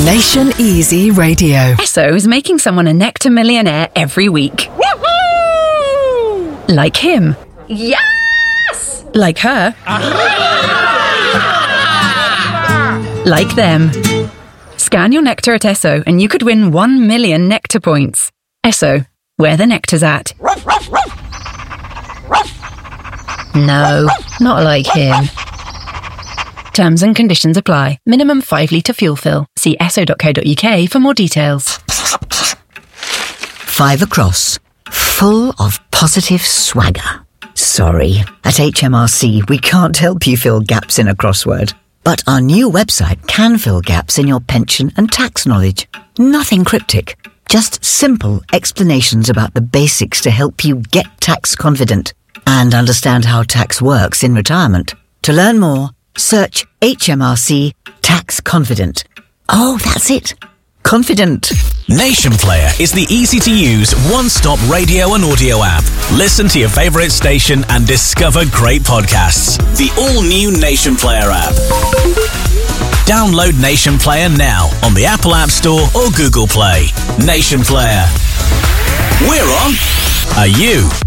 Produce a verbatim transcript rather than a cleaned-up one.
Nation Easy Radio. Esso is making someone a Nectar millionaire every week. Woohoo! Like him. Yes! Like her. Like them. Scan your Nectar at Esso and you could win one million Nectar points. Esso, where the nectar's at. No, not like him. Terms and conditions apply. Minimum five litre fuel fill. See esso dot co dot uk for more details. Five across. Full of positive swagger. Sorry, at H M R C we can't help you fill gaps in a crossword. But our new website can fill gaps in your pension and tax knowledge. Nothing cryptic. Just simple explanations about the basics to help you get tax confident and understand how tax works in retirement. To learn more, search H M R C Tax Confident. Oh, that's it. Confident. Nation Player is the easy-to-use, one-stop radio and audio app. Listen to your favourite station and discover great podcasts. The all-new Nation Player app. Download Nation Player now on the Apple App Store or Google Play. Nation Player. We're on. Are you?